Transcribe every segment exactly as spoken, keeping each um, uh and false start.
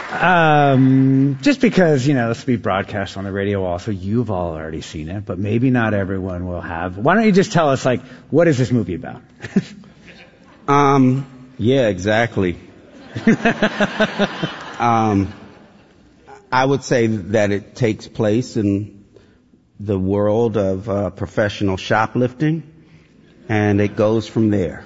Um, just because, you know, this will be broadcast on the radio also, you've all already seen it, but maybe not everyone will have. Why don't you just tell us, like, what is this movie about? um, yeah, exactly. um, I would say that it takes place in the world of uh, professional shoplifting, and it goes from there.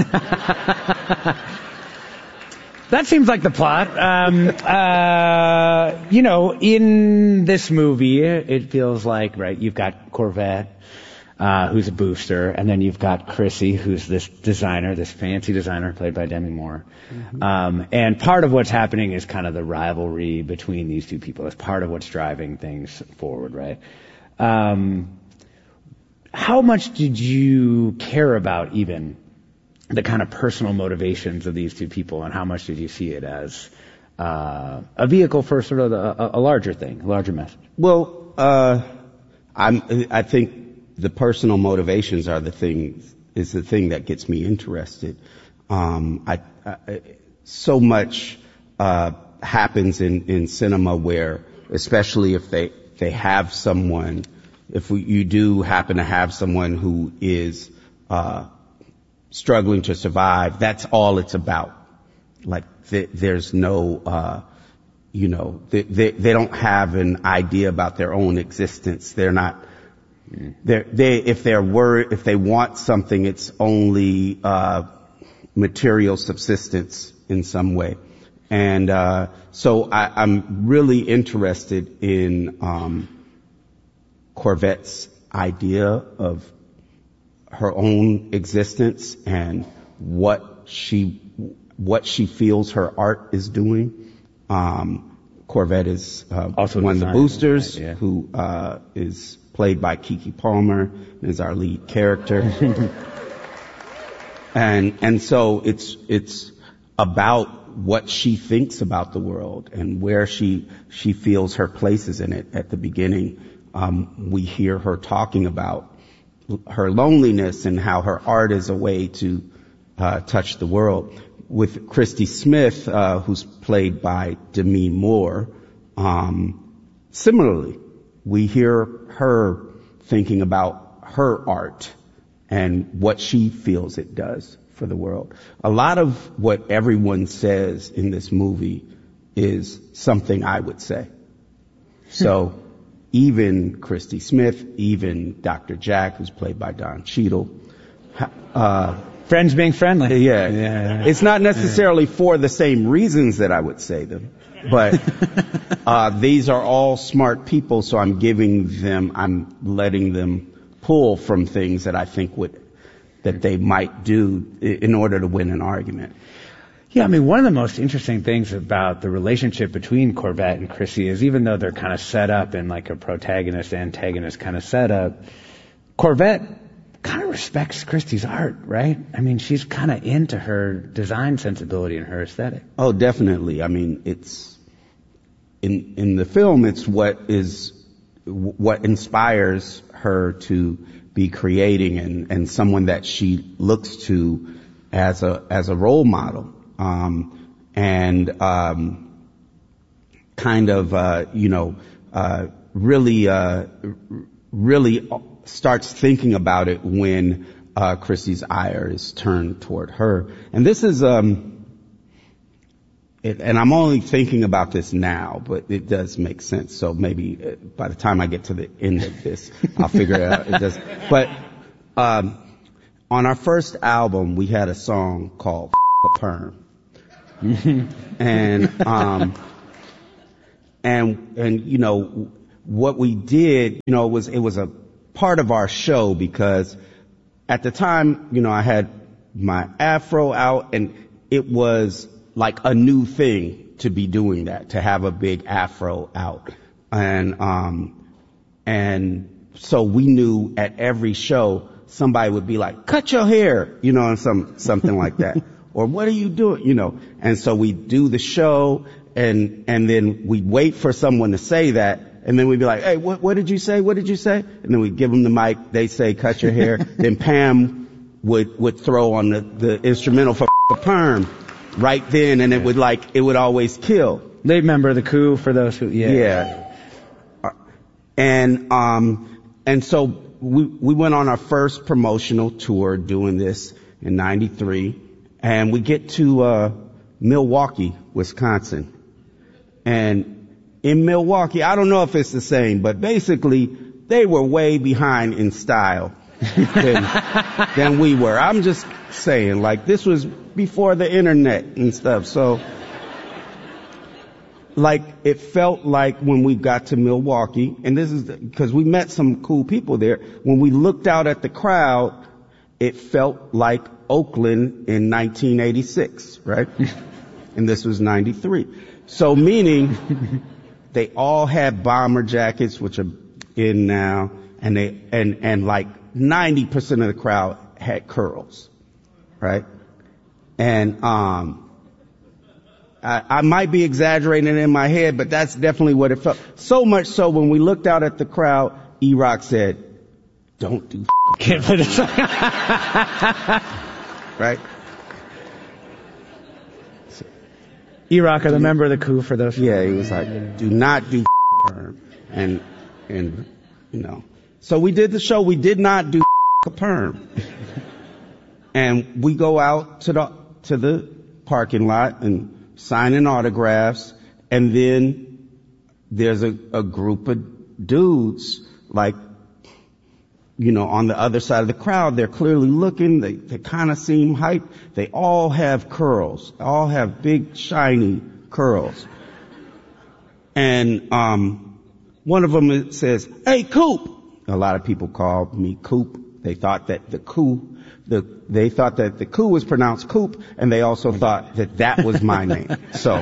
That seems like the plot. Um, uh, you know, in this movie, it feels like, right, you've got Corvette, uh, who's a booster, and then you've got Chrissy, who's this designer, this fancy designer played by Demi Moore. Mm-hmm. Um, and part of what's happening is kind of the rivalry between these two people. It's part of what's driving things forward, right? Um, how much did you care about even the kind of personal motivations of these two people, and how much did you see it as uh, a vehicle for sort of a, a larger thing, a larger message? Well, uh, I'm, I think the personal motivations are the thing, is the thing that gets me interested. Um, I, I, so much uh, happens in, in cinema where, especially if they they have someone, if we, you do happen to have someone who is uh, struggling to survive, that's all it's about. Like, th- there's no, uh, you know, they, they, they don't have an idea about their own existence. They're not, they're, they, if they're worried, if they want something, it's only, uh, material subsistence in some way. And, uh, so I, I'm really interested in, um, Corvette's idea of her own existence and what she what she feels her art is doing. Um, Corvette is uh, also one of the boosters, right, yeah. who uh, is played by Keke Palmer, and is our lead character. and and so it's it's about what she thinks about the world and where she she feels her place is in it. At the beginning, um, we hear her talking about her loneliness and how her art is a way to uh, touch the world. With Christy Smith, uh, who's played by Demi Moore, um, similarly, we hear her thinking about her art and what she feels it does for the world. A lot of what everyone says in this movie is something I would say. So even Christy Smith, even Doctor Jack, who's played by Don Cheadle. Uh, Friends being friendly. Yeah. yeah. It's not necessarily yeah. for the same reasons that I would say them, but uh, these are all smart people, so I'm giving them, I'm letting them pull from things that I think would, that they might do in order to win an argument. Yeah, I mean, one of the most interesting things about the relationship between Corvette and Chrissy is, even though they're kind of set up in like a protagonist-antagonist kind of setup, Corvette kind of respects Christy's art, right? I mean, she's kind of into her design sensibility and her aesthetic. Oh, definitely. I mean, it's, in in the film, it's what is, what inspires her to be creating, and, and someone that she looks to as a, as a role model. Um, and, um, kind of, uh, you know, uh, really, uh, really starts thinking about it when, uh, Chrissy's ire is turned toward her. And this is, um, it, and I'm only thinking about this now, but it does make sense. So maybe by the time I get to the end of this, I'll figure it out. It does. But, um, on our first album, we had a song called F*** a Perm. and, um, and, and, you know, what we did, you know, was, it was a part of our show, because at the time, you know, I had my afro out, and it was like a new thing to be doing that, to have a big afro out. And, um, and so we knew at every show, somebody would be like, cut your hair, you know, and some, something like that. Or what are you doing? You know, and so we do the show, and, and then we wait for someone to say that, and then we'd be like, hey, what, what did you say? What did you say? And then we give them the mic, they say, cut your hair. Then Pam would, would throw on the, the instrumental for a perm right then, and it would like, it would always kill. Lead member of the coup, for those who, yeah. Yeah. Uh, And, um, and so we, we went on our first promotional tour doing this in ninety-three, and we get to, uh, Milwaukee, Wisconsin. And in Milwaukee, I don't know if it's the same, but basically they were way behind in style than, than we were. I'm just saying, like, this was before the internet and stuff. So, like, it felt like when we got to Milwaukee, and this is because we met some cool people there, when we looked out at the crowd, it felt like Oakland in nineteen eighty-six, right? And this was ninety-three. So meaning they all had bomber jackets, which are in now, and they, and, and like ninety percent of the crowd had curls, right? And, um, I, I might be exaggerating in my head, but that's definitely what it felt. So much so when we looked out at the crowd, E-Rock said, don't do Can't put it. right? E-Rock, the member of the coup, for those. Yeah, he was like, do not do perm. And, and, you know. So we did the show. We did not do perm. And we go out to the, to the parking lot and signing autographs. And then there's a, a group of dudes, like, you know, on the other side of the crowd. They're clearly looking. They, they kind of seem hyped. They all have curls. All have big, shiny curls. And, um, one of them says, hey, Coop. A lot of people called me Coop. They thought that the coup, the, they thought that the coup was pronounced Coop, and they also thought that that was my name. So,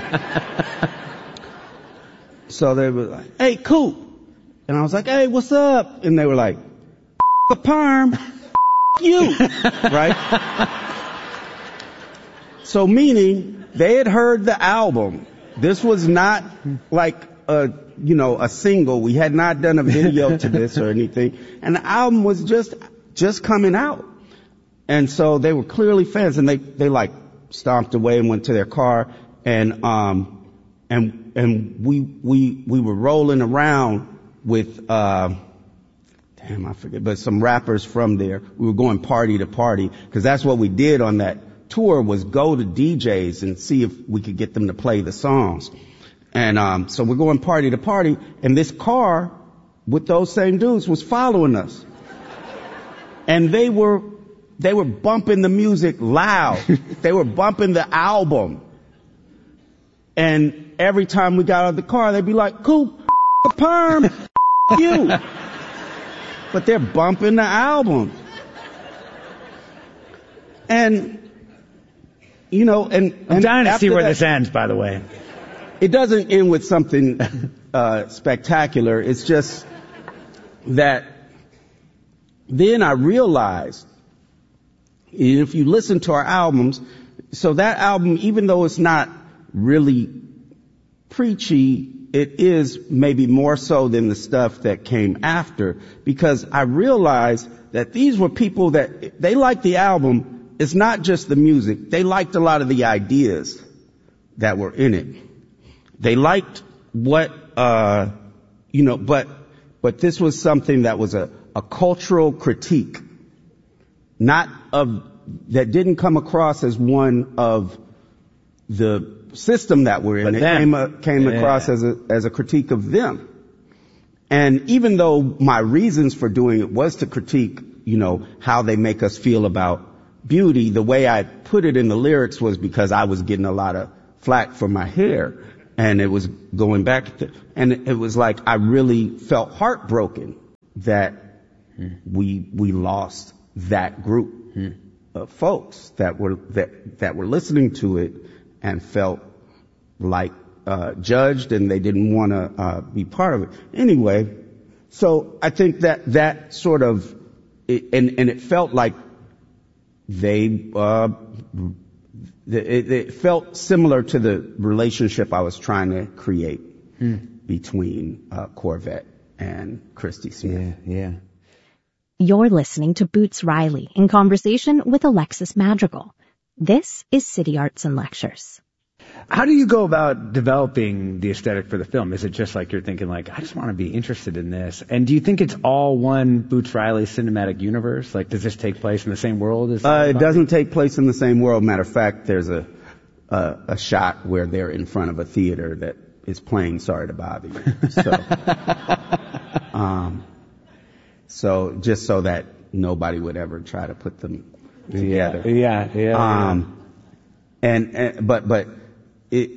so they were like, hey, Coop. And I was like, hey, what's up? And they were like, the perm, you, right? So meaning they had heard the album. This was not like a, you know, a single. We had not done a video to this or anything. And the album was just, just coming out. And so they were clearly fans, and they, they like stomped away and went to their car. And, um, and, and we, we, we were rolling around with, uh, Damn, I forget, but some rappers from there. We were going party to party, because that's what we did on that tour, was go to D Js and see if we could get them to play the songs. And um so we're going party to party, and this car with those same dudes was following us. And they were they were bumping the music loud. They were bumping the album. And every time we got out of the car, they'd be like, Coop, perm, you. But they're bumping the album. And, you know, and... I'm and dying to see where that, this ends, by the way. It doesn't end with something uh spectacular. It's just that then I realized, if you listen to our albums, so that album, even though it's not really preachy, it is maybe more so than the stuff that came after, because I realized that these were people that, they liked the album. It's not just the music. They liked a lot of the ideas that were in it. They liked what, uh, you know, but, but this was something that was a, a cultural critique, not of, that didn't come across as one of the system that we're in. But it them. came, uh, came yeah. across as a, as a critique of them. And even though my reasons for doing it was to critique, you know, how they make us feel about beauty, the way I put it in the lyrics was because I was getting a lot of flack for my hair. And it was going back to, and it was like I really felt heartbroken that hmm. we, we lost that group hmm. of folks that were, that, that were listening to it and felt like uh judged, and they didn't want to uh be part of it. Anyway, so I think that that sort of, and and it felt like they uh it, it felt similar to the relationship I was trying to create hmm. between uh Corvette and Christy Smith. Yeah, yeah. You're listening to Boots Riley in conversation with Alexis Madrigal. This is City Arts and Lectures. How do you go about developing the aesthetic for the film? Is it just like you're thinking like, I just want to be interested in this? And do you think it's all one Boots Riley cinematic universe? Like, does this take place in the same world as? Uh, it doesn't take place in the same world. Matter of fact, there's a, a, a shot where they're in front of a theater that is playing Sorry to Bother You. So, um, so just so that nobody would ever try to put them together. Yeah, yeah, yeah. Um, and, and, but, but, It,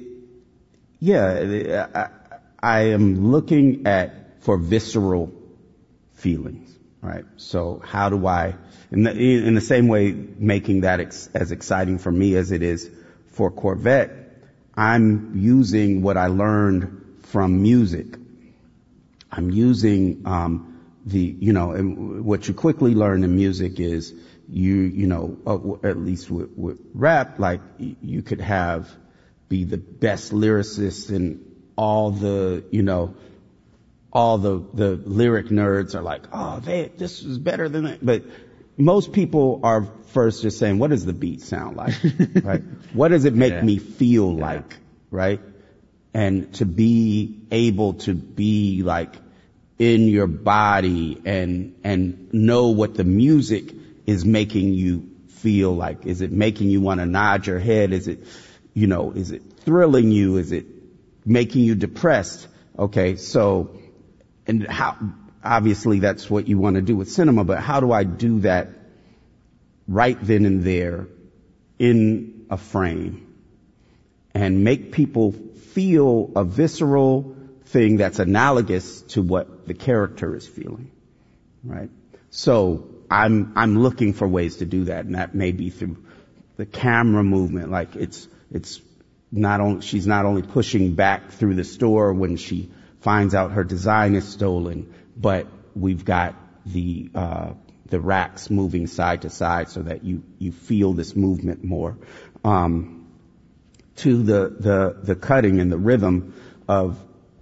yeah, I, I am looking at for visceral feelings, right? So how do I, in the, in the same way, making that ex, as exciting for me as it is for Corvette, I'm using what I learned from music. I'm using um, the, you know, and what you quickly learn in music is you, you know, uh, at least with, with rap, like you could have be the best lyricist and all the, you know, all the, the lyric nerds are like, oh, they, this is better than that. But most people are first just saying, what does the beat sound like? Right? What does it make yeah. me feel yeah. like? Right? And to be able to be like in your body and, and know what the music is making you feel like. Is it making you want to nod your head? Is it, you know, is it thrilling you? Is it making you depressed? Okay, so, and how, obviously that's what you want to do with cinema, but how do I do that right then and there in a frame and make people feel a visceral thing that's analogous to what the character is feeling, right? So I'm, I'm looking for ways to do that, and that may be through the camera movement, like it's, It's not only, she's not only pushing back through the store when she finds out her design is stolen, but we've got the, uh, the racks moving side to side so that you, you feel this movement more. Um, to the, the, the cutting and the rhythm of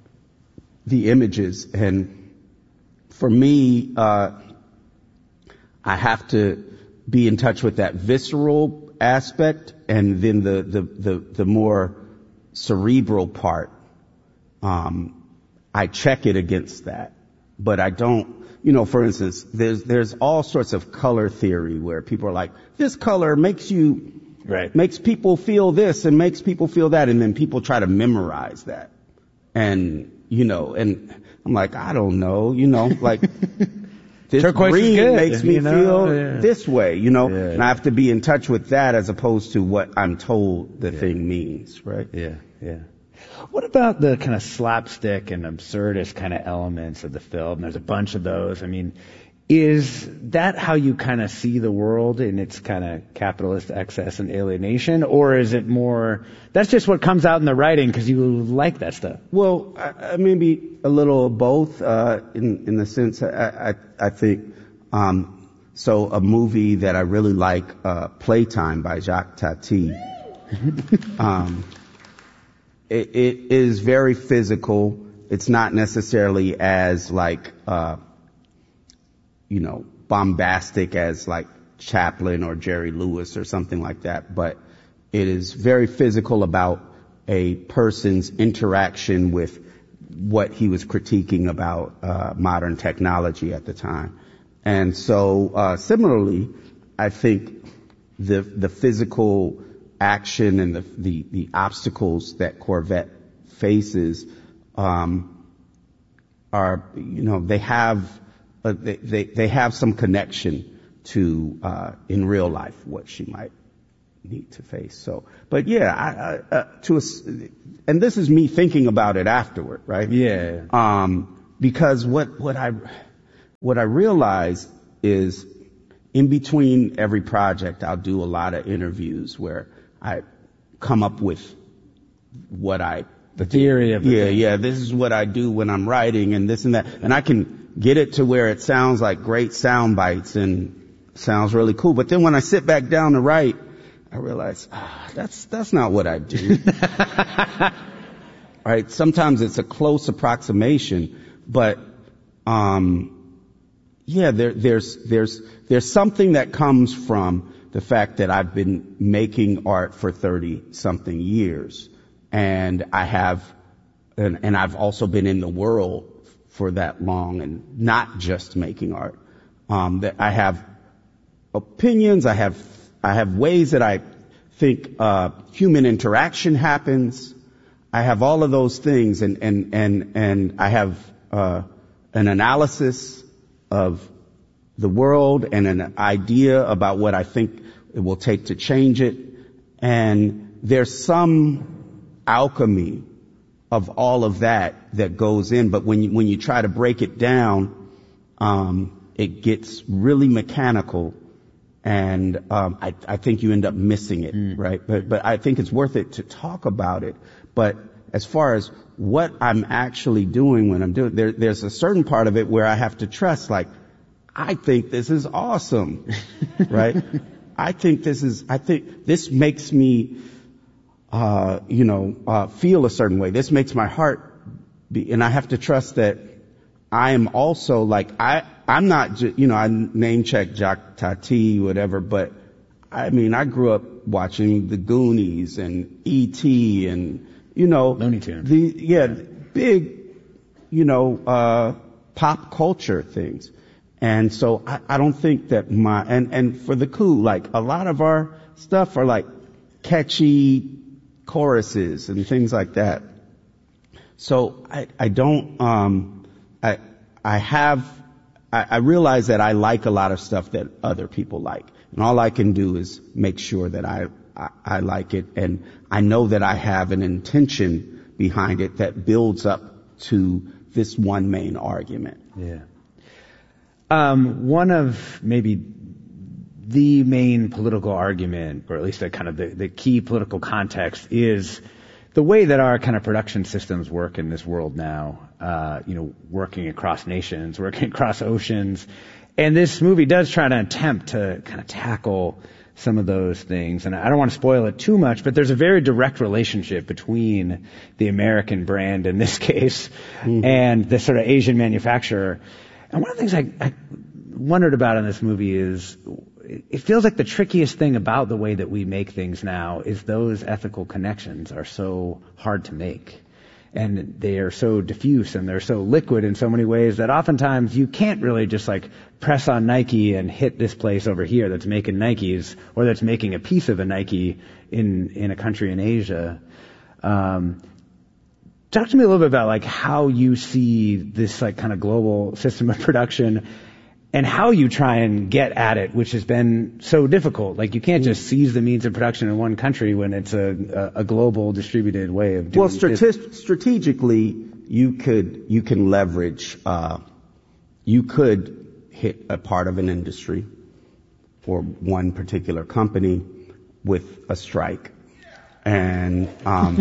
the images. And for me, uh, I have to be in touch with that visceral aspect, and then the the the, the more cerebral part, um, I check it against that, but I don't. You know, for instance, there's there's all sorts of color theory where people are like, this color makes you right, makes people feel this and makes people feel that, and then people try to memorize that, and you know, and I'm like, I don't know, you know, like. This Turquoise green is good, makes me you know? feel yeah. this way, you know, yeah. and I have to be in touch with that as opposed to what I'm told the yeah. thing means, right? Yeah, yeah. What about the kind of slapstick and absurdist kind of elements of the film? There's a bunch of those. I mean, is that how you kind of see the world in its kind of capitalist excess and alienation? Or is it more, that's just what comes out in the writing because you like that stuff? Well, I, I maybe a little of both, uh, in, in the sense, I, I, I think, um, so a movie that I really like, uh, Playtime by Jacques Tati, um, it, it is very physical. It's not necessarily as like, uh, you know, bombastic as like Chaplin or Jerry Lewis or something like that, but it is very physical about a person's interaction with what he was critiquing about uh, modern technology at the time. And so uh, similarly, I think the the physical action and the the, the obstacles that Corvette faces um, are, you know, they have Uh, they, they, they have some connection to, uh, in real life, what she might need to face. So, but yeah, I, I, uh, to a, and this is me thinking about it afterward, right? Yeah. Um, because what, what I, what I realize is in between every project, I'll do a lot of interviews where I come up with what I, the theory of it. Yeah, yeah, this is what I do when I'm writing and this and that. And I can get it to where it sounds like great sound bites and sounds really cool. But then when I sit back down to write, I realize, ah, that's, that's not what I do. Right? Sometimes it's a close approximation, but, um, yeah, there, there's, there's, there's something that comes from the fact that I've been making art for thirty something years And I have, and, and I've also been in the world for that long and not just making art. Um, that I have opinions, I have, I have ways that I think, uh, human interaction happens. I have all of those things, and, and, and, and I have, uh, an analysis of the world and an idea about what I think it will take to change it. And there's some alchemy of all of that that goes in, but when you, when you try to break it down, um, it gets really mechanical, and um, I, I think you end up missing it, mm. right? But but I think it's worth it to talk about it. But as far as what I'm actually doing when I'm doing, there, there's a certain part of it where I have to trust, like, I think this is awesome, right? I think this is, I think this makes me, uh, you know, uh, feel a certain way. This makes my heart be, and I have to trust that I am also like, I, I'm not just, you know, I name check Jacques Tati, whatever, but I mean, I grew up watching the Goonies and E T and, you know, Looney Tunes. The, yeah, big, you know, uh, pop culture things. And so I, I don't think that my, and, and for the coup, like a lot of our stuff are like catchy choruses and things like that. So I, I don't, um, I, I have, I, I realize that I like a lot of stuff that other people like. And all I can do is make sure that I, I, I like it. And I know that I have an intention behind it that builds up to this one main argument. Yeah. Um, one of maybe the main political argument, or at least the kind of the, the key political context, is the way that our kind of production systems work in this world now. Uh, you know, working across nations, working across oceans, and this movie does try to attempt to kind of tackle some of those things. And I don't want to spoil it too much, but there's a very direct relationship between the American brand in this case mm-hmm. and the sort of Asian manufacturer. And one of the things I, I wondered about in this movie is it feels like the trickiest thing about the way that we make things now is those ethical connections are so hard to make. And they are so diffuse and they're so liquid in so many ways that oftentimes you can't really just like press on Nike and hit this place over here that's making Nikes or that's making a piece of a Nike in, in a country in Asia. Um, Talk to me a little bit about like how you see this like kind of global system of production and how you try and get at it, which has been so difficult. Like you can't just seize the means of production in one country when it's a, a, a global distributed way of doing well, strate- strategically, you could, you can leverage, uh, you could hit a part of an industry or one particular company with a strike and, um,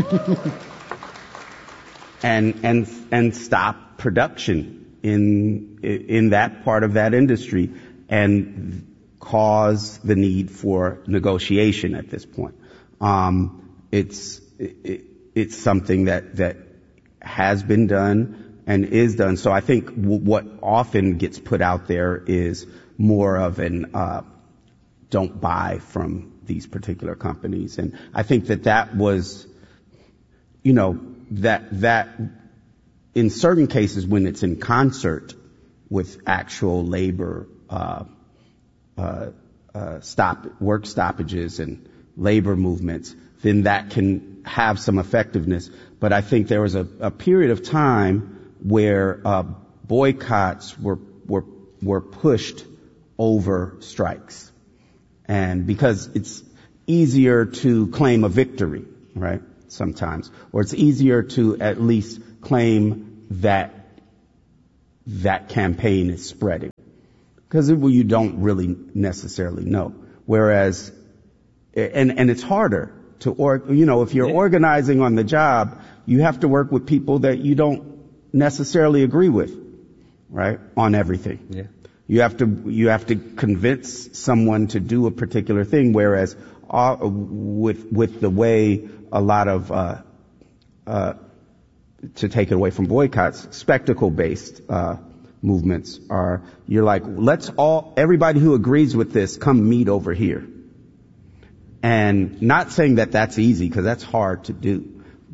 and and and stop production in in that part of that industry and cause the need for negotiation at this point. Um, it's it, it's something that that has been done and is done. So I think w- what often gets put out there is more of an uh, don't buy from these particular companies, and I think that that was, you know. That, that in certain cases when it's in concert with actual labor, uh, uh, uh, stop, work stoppages and labor movements, then that can have some effectiveness. But I think there was a, a period of time where, uh, boycotts were, were, were pushed over strikes. And because it's easier to claim a victory, right? Sometimes, or it's easier to at least claim that that campaign is spreading because well, you don't really necessarily know. Whereas, and and it's harder to or you know if you're organizing on the job, you have to work with people that you don't necessarily agree with, right? On everything. Yeah. You have to you have to convince someone to do a particular thing. Whereas uh, with with the way a lot of, uh, uh, to take it away from boycotts, spectacle-based, uh, movements are, you're like, let's all, everybody who agrees with this, come meet over here. And not saying that that's easy, because that's hard to do.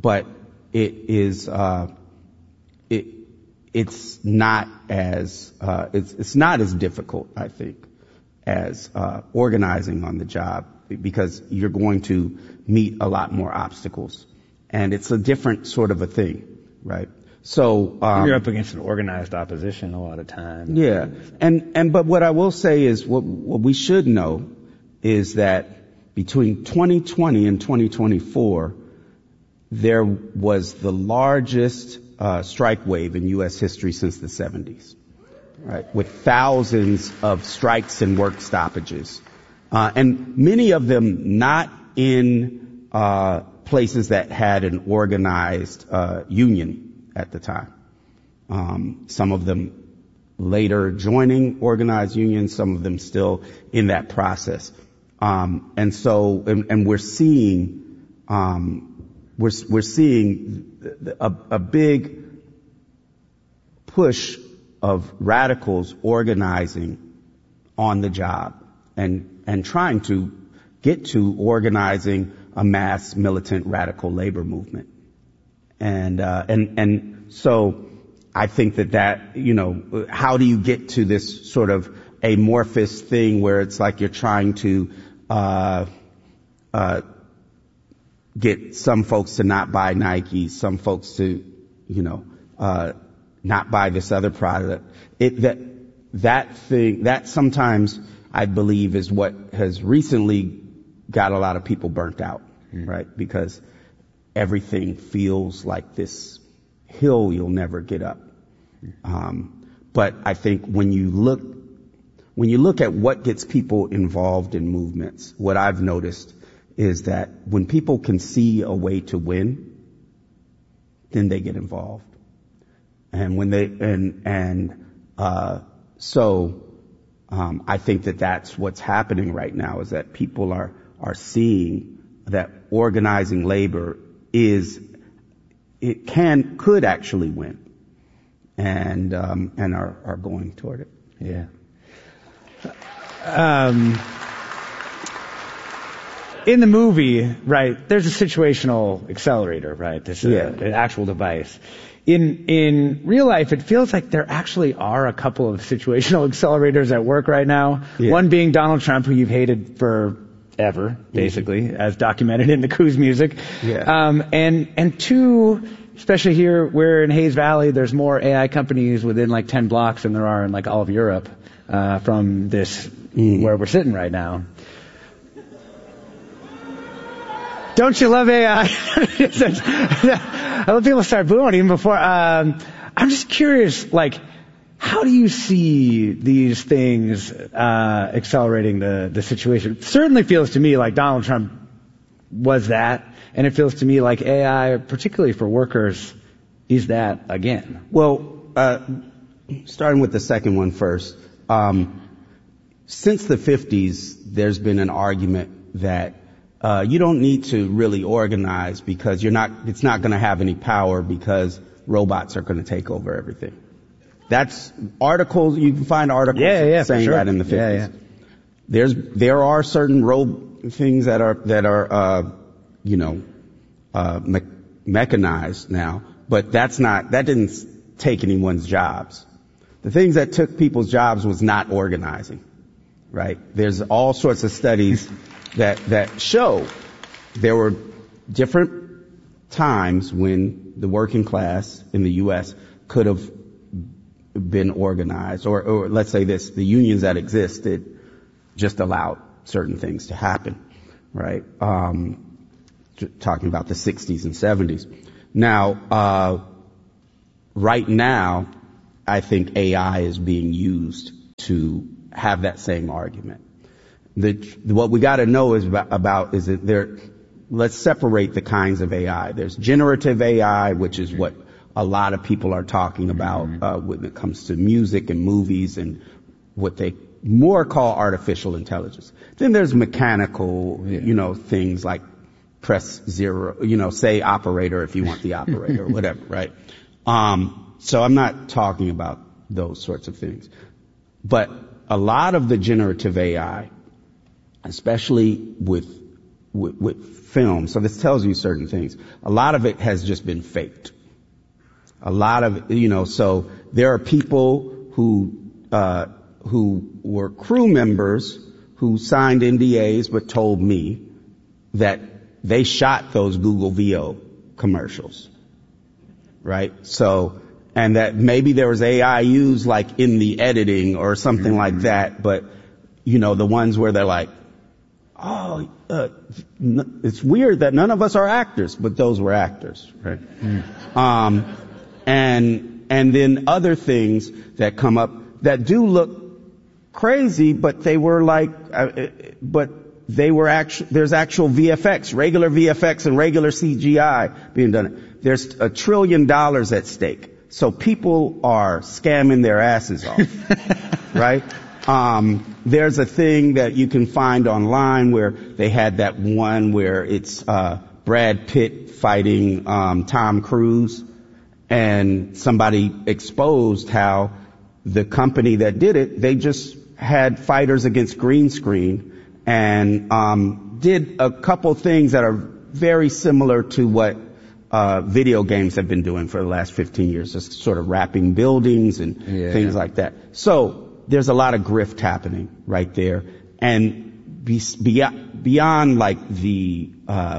but it is, uh, it, it's not as, uh, it's, it's not as difficult, I think, as, uh, organizing on the job, because you're going to meet a lot more obstacles. And it's a different sort of a thing, right? So, um, you're up against an organized opposition a lot of times. Yeah. And, and, but what I will say is what, what we should know is that between twenty twenty and twenty twenty-four, there was the largest, uh, strike wave in U S history since the seventies, right? With thousands of strikes and work stoppages. Uh, and many of them not in, uh, places that had an organized, uh, union at the time. Um, some of them later joining organized unions, some of them still in that process. Um, and so, and, and we're seeing, um, we're, we're seeing a, a big push of radicals organizing on the job and, and trying to get to organizing a mass militant radical labor movement. And, uh, and, and so I think that that, you know, how do you get to this sort of amorphous thing where it's like you're trying to, uh, uh, get some folks to not buy Nike, some folks to, you know, uh, not buy this other product. It, that, that thing, that sometimes I believe is what has recently got a lot of people burnt out, mm. right? Because everything feels like this hill you'll never get up. Um, but I think when you look, when you look at what gets people involved in movements, what I've noticed is that when people can see a way to win, then they get involved. And when they, and, and, uh, so, um, I think that that's what's happening right now, is that people are, are seeing that organizing labor is, it can, could actually win, and, um, and are, are going toward it. Yeah. Um, in the movie, right, there's a situational accelerator, right? This is Yeah. a, an actual device. In, in real life, it feels like there actually are a couple of situational accelerators at work right now. Yeah. One being Donald Trump, who you've hated for ever, basically, mm-hmm. as documented in the Coos music. Yeah. Um, and, and two, especially here, where in Hayes Valley, there's more A I companies within like ten blocks than there are in like all of Europe, uh, from this, mm. where we're sitting right now. Don't you love A I? I love people start booing even before. Um, I'm just curious, like, how do you see these things uh, accelerating the, the situation? It certainly feels to me like Donald Trump was that, and it feels to me like A I, particularly for workers, is that again. Well, uh, starting with the second one first, um, since the fifties, there's been an argument that Uh, you don't need to really organize because you're not, it's not going to have any power because robots are going to take over everything. That's articles, you can find articles yeah, yeah, saying sure. that in the fifties. Yeah, yeah. There's, there are certain ro- things that are, that are, uh, you know, uh, me- mechanized now, but that's not, that didn't take anyone's jobs. The things that took people's jobs was not organizing, right? There's all sorts of studies that, that show there were different times when the working class in the U S could have been organized, or, or let's say this, the unions that existed just allowed certain things to happen, right? Um, talking about the sixties and seventies. Now, uh, right now, I think A I is being used to have that same argument. The, what we got to know is about, about is that there. Let's separate the kinds of A I. There's generative A I, which is what a lot of people are talking about uh, when it comes to music and movies and what they more call artificial intelligence. Then there's mechanical, yeah. you know, things like press zero, you know, say operator if you want the operator or whatever, right? Um, so I'm not talking about those sorts of things, but a lot of the generative A I, especially with with, with film. So this tells you certain things. A lot of it has just been faked. A lot of, you know, so there are people who, uh, who were crew members who signed N D As but told me that they shot those Google V O commercials. Right? So, and that maybe there was A I used like in the editing or something mm-hmm. like that, but, you know, the ones where they're like, oh, uh, n- it's weird that none of us are actors, but those were actors, right? Mm. Um, and, and then other things that come up that do look crazy, but they were like, uh, but they were actual, there's actual V F X, regular V F X and regular C G I being done. There's a trillion dollars at stake. So people are scamming their asses off, right? Um, there's a thing that you can find online where they had that one where it's, uh, Brad Pitt fighting, um, Tom Cruise, and somebody exposed how the company that did it, they just had fighters against green screen and, um, did a couple things that are very similar to what Uh, video games have been doing for the last fifteen years, just sort of wrapping buildings and yeah, things yeah. like that. So there's a lot of grift happening right there. And be, beyond, beyond like the, uh,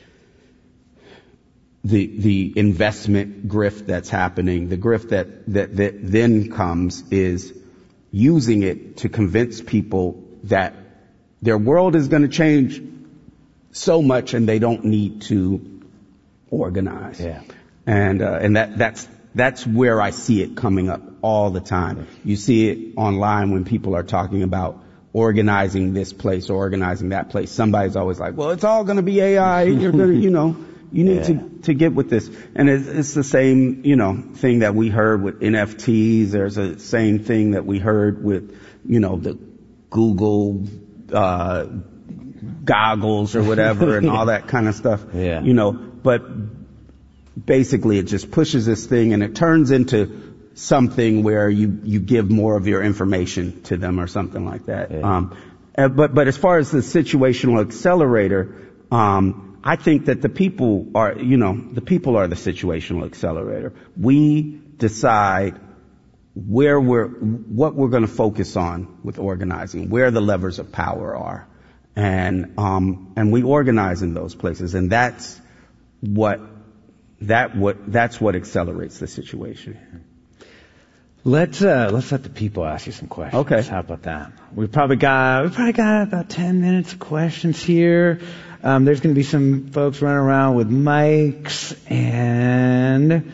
the, the investment grift that's happening, the grift that, that, that then comes is using it to convince people that their world is going to change so much and they don't need to organize. Yeah. And, uh, and that, that's, that's where I see it coming up all the time. You see it online when people are talking about organizing this place or organizing that place. Somebody's always like, well, it's all going to be A I. You're going to, you know, you need yeah. to, to get with this. And it's, it's the same, you know, thing that we heard with N F Ts. There's a same thing that we heard with, you know, the Google, uh, goggles or whatever and all that kind of stuff. Yeah. You know, but basically it just pushes this thing and it turns into something where you, you give more of your information to them or something like that. Yeah. Um, but, but as far as the situational accelerator, um, I think that the people are, you know, the people are the situational accelerator. We decide where we're, what we're going to focus on with organizing, where the levers of power are. And, um, and we organize in those places. And that's what, that what, that's what accelerates the situation. Let's, uh, let's let the people ask you some questions. Okay. How about that? We've probably got, we've probably got about ten minutes of questions here. Um, there's going to be some folks running around with mics, and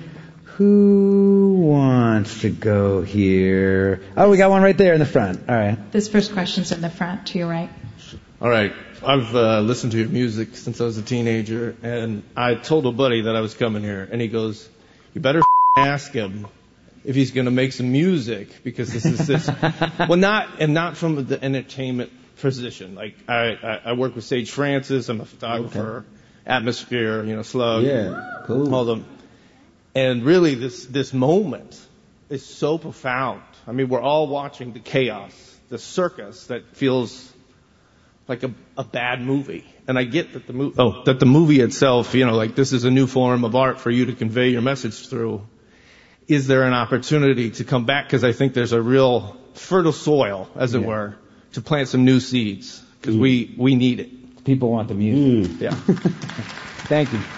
who wants to go here? Oh, we got one right there in the front. All right. This first question's in the front to your right. All right. I've uh, listened to your music since I was a teenager, and I told a buddy that I was coming here, and he goes, you better ask him if he's going to make some music, because this is this. Well, not, and not from the entertainment position. Like, I, I, I work with Sage Francis. I'm a photographer, okay. Atmosphere, you know, Slug. Yeah, cool. All them. And really, this, this moment is so profound. I mean, we're all watching the chaos, the circus that feels like a, a bad movie. And I get that the movie, oh, that the movie itself, you know, like this is a new form of art for you to convey your message through. Is there an opportunity to come back? Because I think there's a real fertile soil, as it yeah. were, to plant some new seeds. Because mm. we, we need it. People want the music. Mm. Yeah. Thank you.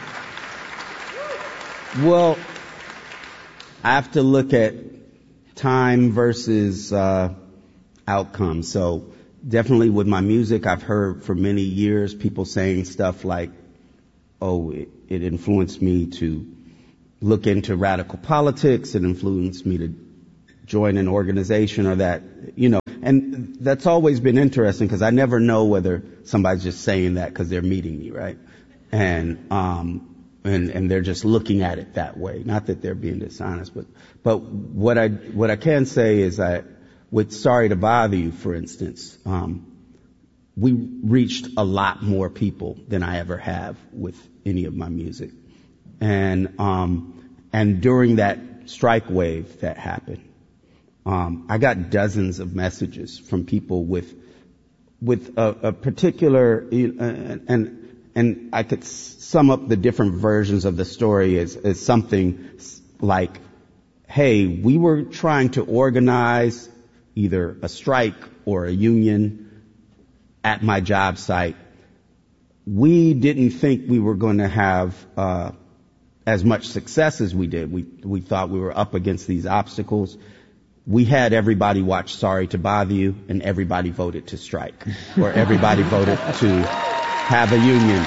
Well, I have to look at time versus uh, outcome. So definitely with my music, I've heard for many years people saying stuff like, oh, it, it influenced me to look into radical politics. It influenced me to join an organization or that, you know. And that's always been interesting because I never know whether somebody's just saying that because they're meeting me, right? And, um, and, and they're just looking at it that way. Not that they're being dishonest, but, but what I, what I can say is that with Sorry to Bother You, for instance, um, we reached a lot more people than I ever have with any of my music. And, um, and during that strike wave that happened, um, I got dozens of messages from people with, with a, a particular, and, and and I could s- sum up the different versions of the story as, as something like, hey, we were trying to organize either a strike or a union at my job site. We didn't think we were going to have uh as much success as we did. We we thought we were up against these obstacles. We had everybody watch Sorry to Bother You, and everybody voted to strike, or everybody voted to have a union.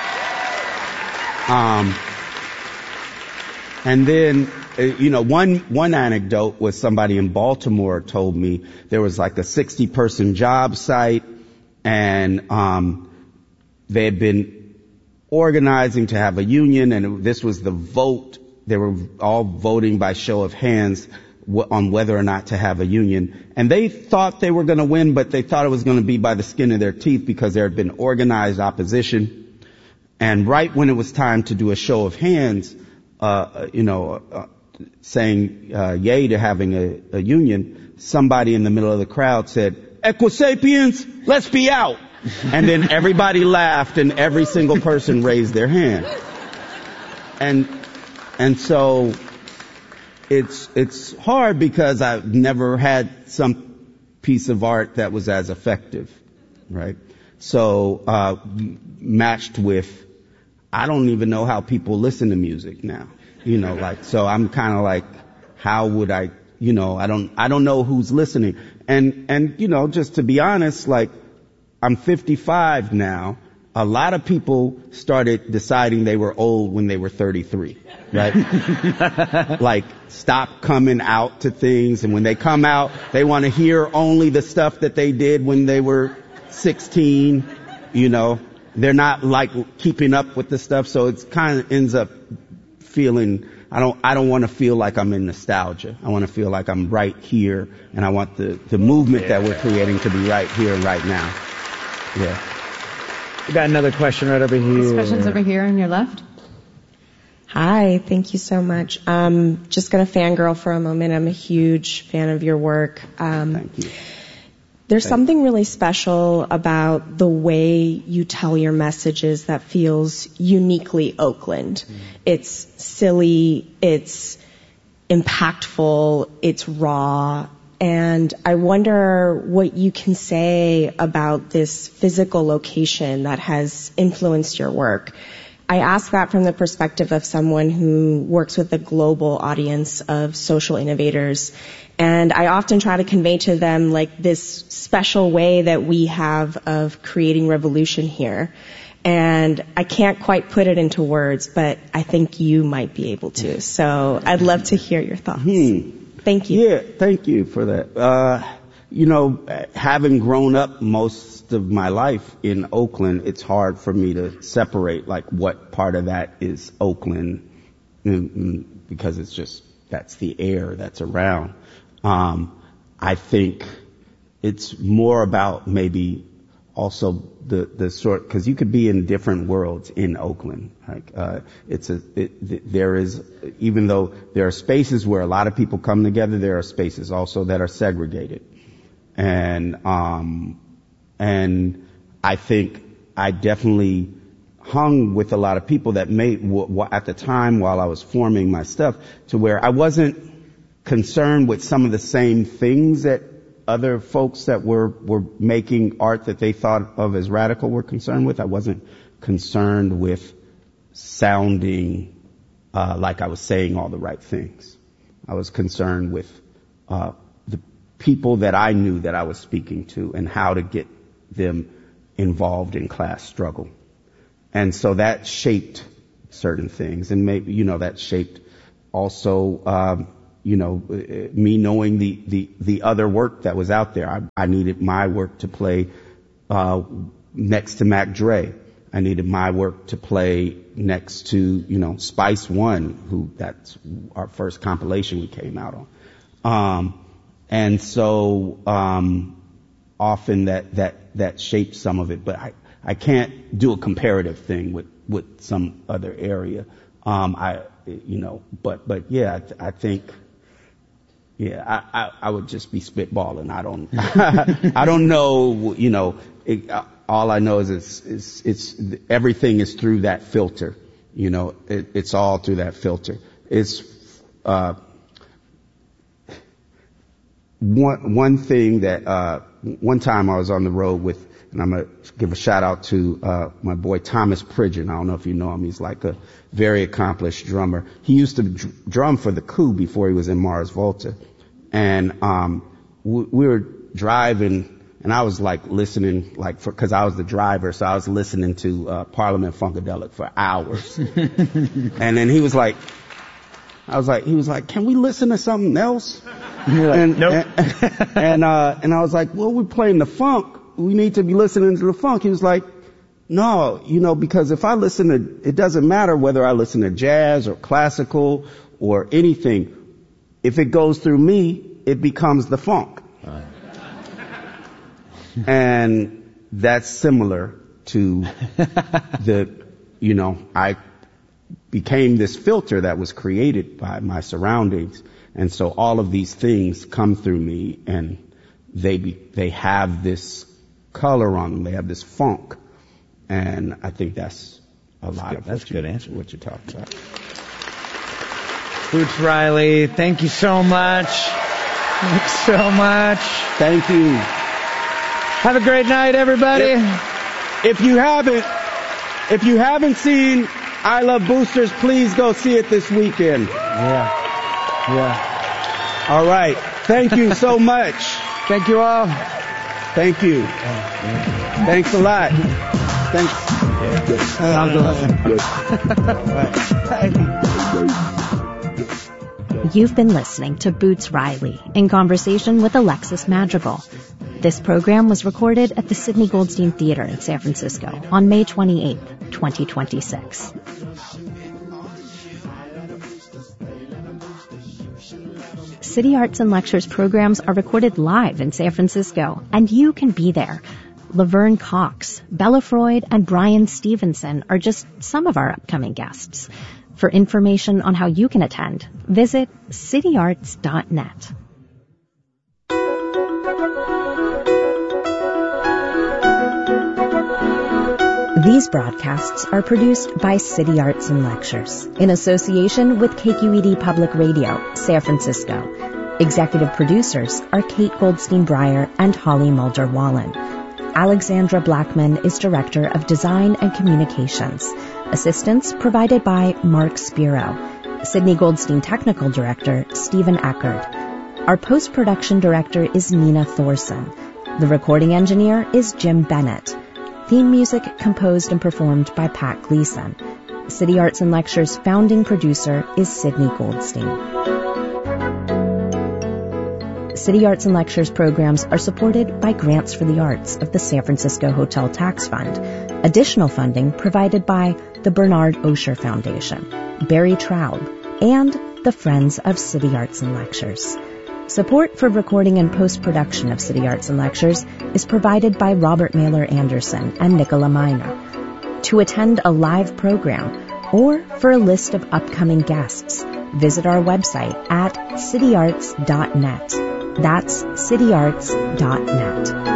Um, and then, you know, one one anecdote was somebody in Baltimore told me there was like a sixty person job site, and um, they had been organizing to have a union, and this was the vote. They were all voting by show of hands on whether or not to have a union. And they thought they were going to win, but they thought it was going to be by the skin of their teeth because there had been organized opposition. And right when it was time to do a show of hands, uh, you know, uh, saying uh, yay to having a, a union, somebody in the middle of the crowd said, "Equisapiens, let's be out." And then everybody laughed and every single person raised their hand. And, and so it's, it's hard because I've never had some piece of art that was as effective, right? So, uh, matched with, I don't even know how people listen to music now, you know, like, so I'm kind of like, how would I, you know, I don't, I don't know who's listening. And, and, you know, just to be honest, like, I'm fifty-five now. A lot of people started deciding they were old when they were thirty-three, right? Like, stop coming out to things, and when they come out, they want to hear only the stuff that they did when they were sixteen, you know. They're not, like, keeping up with the stuff, so it kind of ends up feeling, I don't, I don't want to feel like I'm in nostalgia. I want to feel like I'm right here, and I want the, the movement that we're creating to be right here and right now. Yeah. We got another question right over here. This question's over here on your left. Hi, thank you so much. Um, just gonna fangirl for a moment. I'm a huge fan of your work. Um, Thank you. There's Thank something really special about the way you tell your messages that feels uniquely Oakland. Mm. It's silly, it's impactful, it's raw. And I wonder what you can say about this physical location that has influenced your work. I ask that from the perspective of someone who works with a global audience of social innovators. And I often try to convey to them like this special way that we have of creating revolution here. And I can't quite put it into words, but I think you might be able to. So I'd love to hear your thoughts. Hmm. Thank you. Yeah, thank you for that. Uh, you know, having grown up most of my life in Oakland, it's hard for me to separate like what part of that is Oakland, because it's just, that's the air that's around. Um, I think it's more about maybe also the, the sort, cause you could be in different worlds in Oakland. Like, uh, it's a, it, there is, even though there are spaces where a lot of people come together, there are spaces also that are segregated. And, um, and I think I definitely hung with a lot of people that made, w- w- at the time while I was forming my stuff, to where I wasn't concerned with some of the same things that other folks that were, were making art that they thought of as radical were concerned with. I wasn't concerned with sounding uh, like I was saying all the right things. I was concerned with uh, the people that I knew that I was speaking to and how to get them involved in class struggle. And so that shaped certain things, and maybe, you know, that shaped also um, you know, me knowing the, the, the other work that was out there. I, I needed my work to play, uh, next to Mac Dre. I needed my work to play next to, you know, Spice One, who that's our first compilation we came out on. Um, and so, um, often that, that, that shaped some of it, but I, I can't do a comparative thing with, with some other area. Um, I, you know, but, but yeah, I, th- I think, Yeah, I, I, I would just be spitballing. I don't, I don't know, you know, it, all I know is it's, it's, it's, everything is through that filter. You know, it, it's all through that filter. It's, uh, one, one thing that, uh, one time I was on the road with, and I'm going to give a shout out to, uh, my boy Thomas Pridgeon. I don't know if you know him. He's like a very accomplished drummer. He used to dr- drum for the Coup before he was in Mars Volta. And, um, we, we were driving, and I was like listening, like, for, cause I was the driver, so I was listening to, uh, Parliament Funkadelic for hours. And then he was like, I was like, he was like, can we listen to something else? Like, and, nope. and, and, uh, and I was like, well, we're playing the funk. We need to be listening to the funk. He was like, no, you know, because if I listen to, it doesn't matter whether I listen to jazz or classical or anything. If it goes through me, it becomes the funk. Right. And that's similar to the, you know, I became this filter that was created by my surroundings. And so all of these things come through me, and they be, they have this color on them. They have this funk. And I think that's a that's lot good. of that's what, good you, answer. what you're talking about. Boots Riley, thank you so much. Thanks so much. Thank you. Have a great night, everybody. If, if you haven't, if you haven't seen I Love Boosters, please go see it this weekend. Yeah. Yeah. All right. Thank you so much. Thank you all. Thank you. Oh, yeah. Thanks a lot. Thanks. Yeah. Good. Sounds good. You've been listening to Boots Riley in conversation with Alexis Madrigal. This program was recorded at the Sidney Goldstein Theater in San Francisco on May twenty-eighth, twenty twenty-six. City Arts and Lectures programs are recorded live in San Francisco, and you can be there. Laverne Cox, Bella Freud, and Brian Stevenson are just some of our upcoming guests. For information on how you can attend, visit city arts dot net. These broadcasts are produced by City Arts and Lectures in association with K Q E D Public Radio, San Francisco. Executive producers are Kate Goldstein Breyer and Holly Mulder Wallen. Alexandra Blackman is Director of Design and Communications. Assistance provided by Mark Spiro. Sidney Goldstein Technical Director, Stephen Eckerd. Our post-production director is Nina Thorson. The recording engineer is Jim Bennett. Theme music composed and performed by Pat Gleason. City Arts and Lectures founding producer is Sidney Goldstein. City Arts and Lectures programs are supported by Grants for the Arts of the San Francisco Hotel Tax Fund. Additional funding provided by the Bernard Osher Foundation, Barry Traub, and the Friends of City Arts and Lectures. Support for recording and post-production of City Arts and Lectures is provided by Robert Mailer Anderson and Nicola Miner. To attend a live program or for a list of upcoming guests, visit our website at city arts dot net. That's city arts dot net.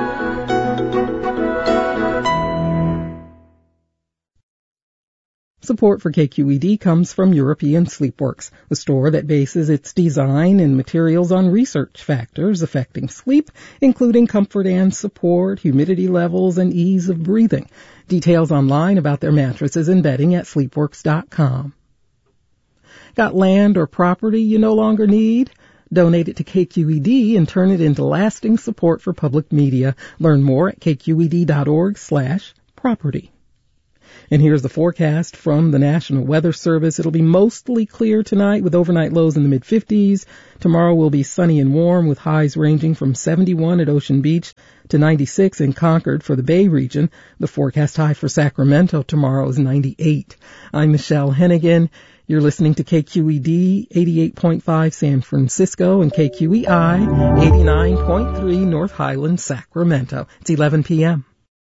Support for K Q E D comes from European Sleepworks, the store that bases its design and materials on research factors affecting sleep, including comfort and support, humidity levels, and ease of breathing. Details online about their mattresses and bedding at sleepworks dot com. Got land or property you no longer need? Donate it to K Q E D and turn it into lasting support for public media. Learn more at k q e d dot org slash property. And here's the forecast from the National Weather Service. It'll be mostly clear tonight with overnight lows in the mid fifties. Tomorrow will be sunny and warm with highs ranging from seventy-one at Ocean Beach to ninety-six in Concord for the Bay region. The forecast high for Sacramento tomorrow is ninety-eight. I'm Michelle Hennigan. You're listening to K Q E D eighty-eight point five San Francisco and K Q E I eighty-nine point three North Highlands, Sacramento. It's eleven p.m.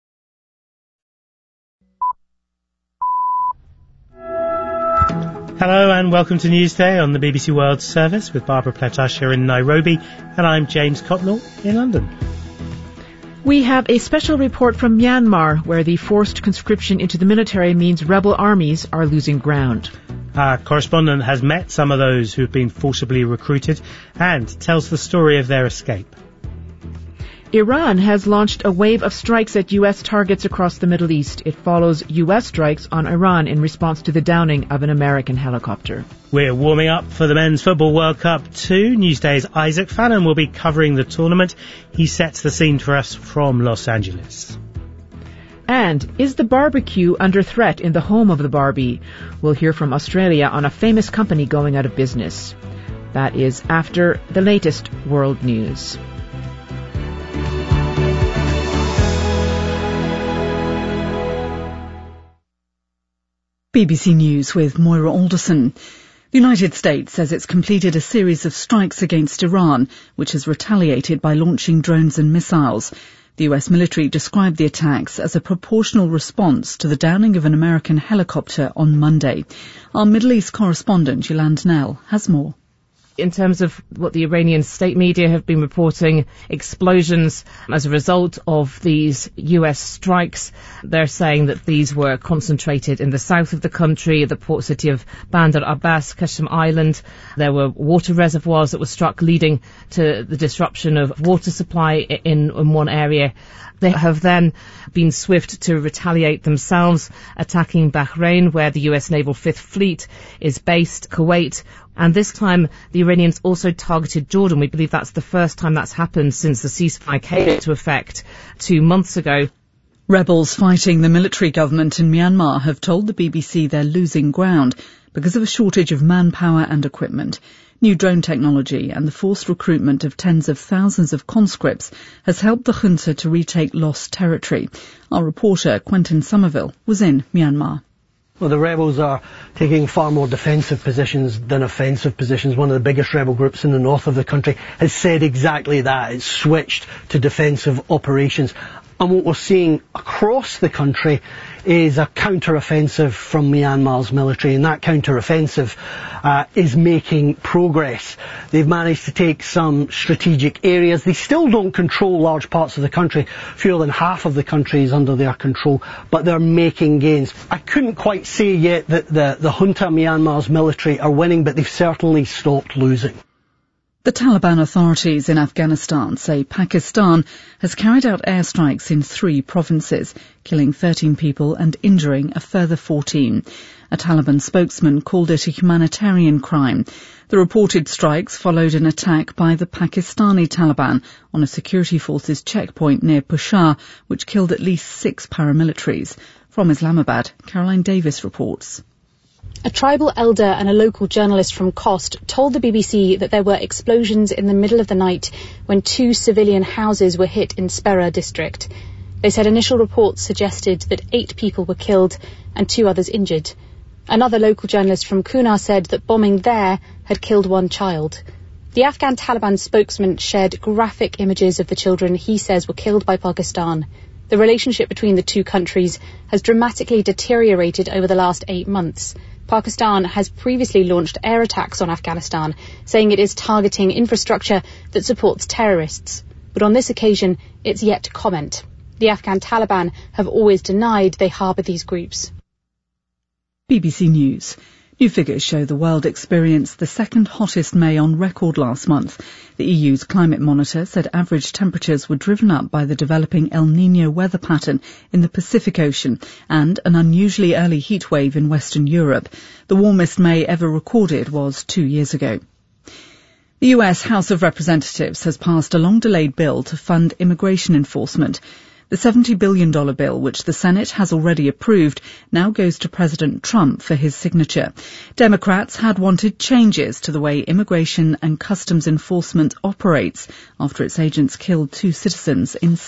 Hello and welcome to Newsday on the B B C World Service with Barbara Pletash here in Nairobi, and I'm James Cotnell in London. We have a special report from Myanmar, where the forced conscription into the military means rebel armies are losing ground. Our correspondent has met some of those who've been forcibly recruited and tells the story of their escape. Iran has launched a wave of strikes at U S targets across the Middle East. It follows U S strikes on Iran in response to the downing of an American helicopter. We're warming up for the Men's Football World Cup two. Newsday's Isaac Fannin will be covering the tournament. He sets the scene for us from Los Angeles. And is the barbecue under threat in the home of the Barbie? We'll hear from Australia on a famous company going out of business. That is after the latest world news. B B C News with Moira Alderson. The United States says it's completed a series of strikes against Iran, which has retaliated by launching drones and missiles. The U S military described the attacks as a proportional response to the downing of an American helicopter on Monday. Our Middle East correspondent, Yolande Nell, has more. In terms of what the Iranian state media have been reporting, explosions as a result of these U S strikes. They're saying that these were concentrated in the south of the country, the port city of Bandar Abbas, Qasem Island. There were water reservoirs that were struck, leading to the disruption of water supply in, in one area. They have then been swift to retaliate themselves, attacking Bahrain, where the U S Naval Fifth Fleet is based, Kuwait, and this time the Iranians also targeted Jordan. We believe that's the first time that's happened since the ceasefire came into effect two months ago. Rebels fighting the military government in Myanmar have told the B B C they're losing ground because of a shortage of manpower and equipment. New drone technology and the forced recruitment of tens of thousands of conscripts has helped the junta to retake lost territory. Our reporter, Quentin Somerville, was in Myanmar. Well, the rebels are taking far more defensive positions than offensive positions. One of the biggest rebel groups in the north of the country has said exactly that. It's switched to defensive operations. And what we're seeing across the country is a counter-offensive from Myanmar's military, and that counter-offensive uh, is making progress. They've managed to take some strategic areas. They still don't control large parts of the country. Fewer than half of the country is under their control, but they're making gains. I couldn't quite say yet that the, the junta, Myanmar's military, are winning, but they've certainly stopped losing. The Taliban authorities in Afghanistan say Pakistan has carried out airstrikes in three provinces, killing thirteen people and injuring a further fourteen. A Taliban spokesman called it a humanitarian crime. The reported strikes followed an attack by the Pakistani Taliban on a security forces checkpoint near Peshawar, which killed at least six paramilitaries. From Islamabad, Caroline Davis reports. A tribal elder and a local journalist from Khost told the B B C that there were explosions in the middle of the night when two civilian houses were hit in Spera district. They said initial reports suggested that eight people were killed and two others injured. Another local journalist from Kunar said that bombing there had killed one child. The Afghan Taliban spokesman shared graphic images of the children he says were killed by Pakistan. The relationship between the two countries has dramatically deteriorated over the last eight months. Pakistan has previously launched air attacks on Afghanistan, saying it is targeting infrastructure that supports terrorists. But on this occasion, it's yet to comment. The Afghan Taliban have always denied they harbour these groups. B B C News. New figures show the world experienced the second hottest May on record last month. The E U's climate monitor said average temperatures were driven up by the developing El Niño weather pattern in the Pacific Ocean and an unusually early heat wave in Western Europe. The warmest May ever recorded was two years ago. The U S House of Representatives has passed a long-delayed bill to fund immigration enforcement. The seventy billion dollars bill, which the Senate has already approved, now goes to President Trump for his signature. Democrats had wanted changes to the way Immigration and Customs Enforcement operates after its agents killed two citizens in